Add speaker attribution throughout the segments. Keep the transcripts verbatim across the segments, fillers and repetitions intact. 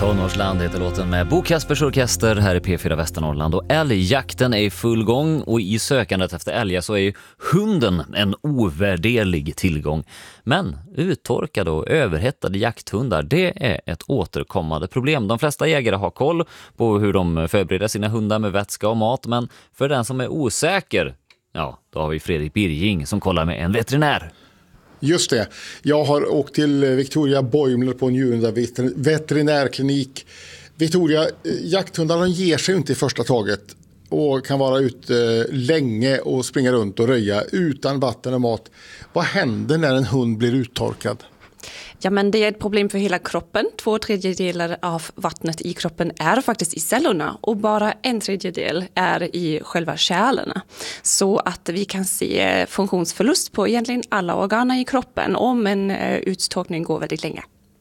Speaker 1: Tonårsland heter låten med Bo Kaspers Orkester här i P fyra Västernorrland. Och älgjakten är i full gång, och i sökandet efter älgar så är ju hunden en ovärderlig tillgång. Men uttorkade och överhettade jakthundar, det är ett återkommande problem. De flesta jägare har koll på hur de förbereder sina hundar med vätska och mat, men för den som är osäker, ja, då har vi Fredrik Birging som kollar med en veterinär.
Speaker 2: Just det. Jag har åkt till Victoria Boimler på en Njurunda veterinärklinik. Victoria, jakthundarna ger sig inte i första taget och kan vara ute länge och springa runt och röja utan vatten och mat. Vad händer när en hund blir uttorkad?
Speaker 3: Ja, men det är ett problem för hela kroppen. Två tredjedelar av vattnet i kroppen är faktiskt i cellorna och bara en tredjedel är i själva kärlen. Så att vi kan se funktionsförlust på egentligen alla organer i kroppen om en uttorkning går väldigt länge.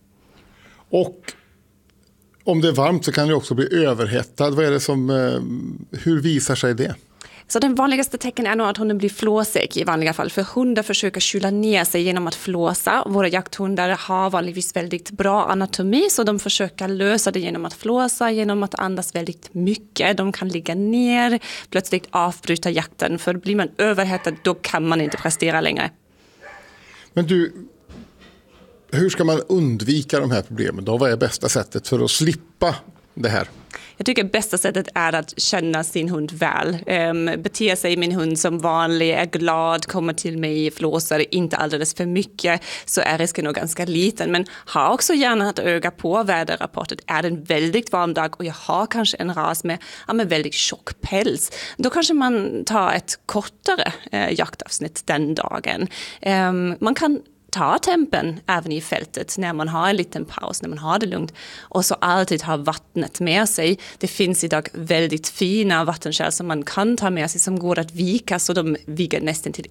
Speaker 2: Och om det är varmt så kan det också bli överhettad. Vad är det som, hur visar sig det?
Speaker 3: Så den vanligaste tecken är nog att hunden blir flåsig i vanliga fall. För hundar försöker kyla ner sig genom att flåsa. Våra jakthundar har vanligtvis väldigt bra anatomi, så de försöker lösa det genom att flåsa, genom att andas väldigt mycket. De kan ligga ner, plötsligt avbryta jakten. För blir man överhettad, då kan man inte prestera längre.
Speaker 2: Men du, hur ska man undvika de här problemen då? Vad är bästa sättet för att slippa det här?
Speaker 3: Jag tycker bästa sättet är att känna sin hund väl. Um, bete sig min hund som vanlig, är glad, kommer till mig, flåsar inte alldeles för mycket, så är risken nog ganska liten. Men ha också gärna ett öga på väderrapportet. Är det en väldigt varm dag och jag har kanske en ras med, ja, med väldigt tjock päls, då kanske man tar ett kortare eh, jaktavsnitt den dagen. Um, man kan ta tempen även i fältet när man har en liten paus, när man har det lugnt. Och så alltid ha vattnet med sig. Det finns idag väldigt fina vattenkärl som man kan ta med sig som går att vika, så de viker nästan till